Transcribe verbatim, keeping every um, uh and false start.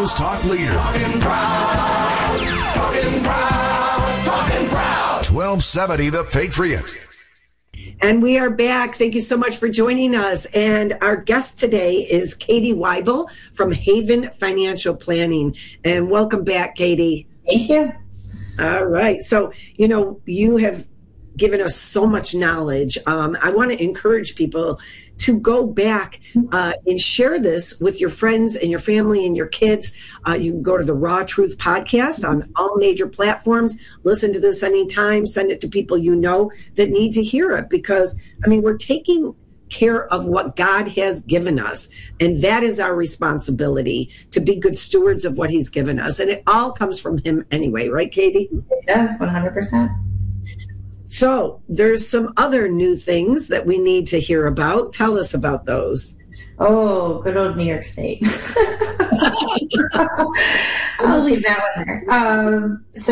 News Talk leader. Talking Brown, Talking Brown, Talking Brown. twelve seventy The Patriot. And we are back. Thank you so much for joining us. And our guest today is Katie Weibel from Haven Financial Planning. And welcome back, Katie. Thank you. All right. So, you know, you have given us so much knowledge. Um, I want to encourage people to go back uh, and share this with your friends and your family and your kids. Uh, you can go to the Raw Truth podcast on all major platforms. Listen to this anytime. Send it to people you know that need to hear it, because, I mean, we're taking care of what God has given us. And that is our responsibility, to be good stewards of what he's given us. And it all comes from him anyway, right, Katie? It does, one hundred percent. So there's some other new things that we need to hear about. Tell us about those. Oh, good old New York State. I'll leave that one there. Um, so